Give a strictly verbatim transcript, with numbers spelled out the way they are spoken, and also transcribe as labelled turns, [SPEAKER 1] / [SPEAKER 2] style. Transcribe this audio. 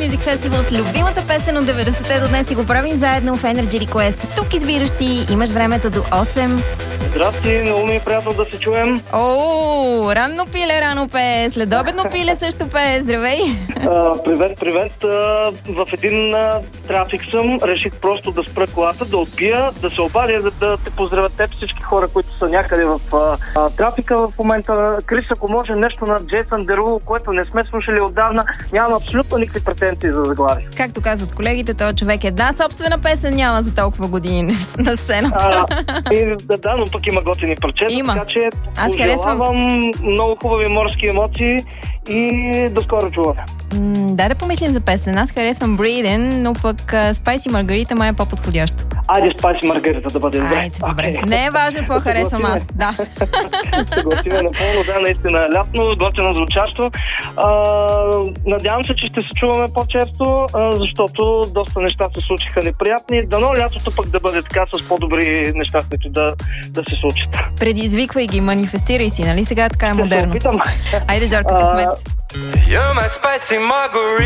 [SPEAKER 1] Music Festival с любимата песен от деветдесетте до днес и го правим заедно в Energy Request. Тук избираш ти, имаш времето до осем.
[SPEAKER 2] Здрасти, много ми е приятно да се чуем.
[SPEAKER 1] О, ранно пиле, рано пее, следобедно пиле също пее. Здравей!
[SPEAKER 2] А, привет, привет. А, в един а, трафик съм, реших просто да спра колата, да отпия, да се обадя, да, да те поздравят теб всички хора, които са някъде в а, а, трафика в момента. Крис, ако може нещо на Джейсън Деруло, което не сме слушали отдавна, нямам абсолютно никакви претенции за заглавие.
[SPEAKER 1] Както казват колегите, този човек една собствена песен няма за толкова години на сцената.
[SPEAKER 2] А, и, да, да, но пък има готини парчета,
[SPEAKER 1] има.
[SPEAKER 2] така че
[SPEAKER 1] Аз харесвам
[SPEAKER 2] много хубави морски емоции и до скоро чуване.
[SPEAKER 1] М, да, да помислим за песен. Аз харесвам Breathing, но пък Spicy Margarita май е по-подходящо.
[SPEAKER 2] Айде Spicy Margarita да бъде добре.
[SPEAKER 1] Айде, добре. Не е важно какво харесвам аз. Да.
[SPEAKER 2] Съгласиме напълно, да, наистина е лятно, готино звучащо. А, надявам се, че ще се чуваме по-често, а, защото доста неща се случиха неприятни. Дано лятото пък да бъде така с по-добри неща, които да, да се случат.
[SPEAKER 1] Предизвиквай ги, манифестирай си, нали? Сега така е модерно.
[SPEAKER 2] Ще се опитам.
[SPEAKER 1] Айде, Жорка, късмет.
[SPEAKER 3] You're my spicy margarita.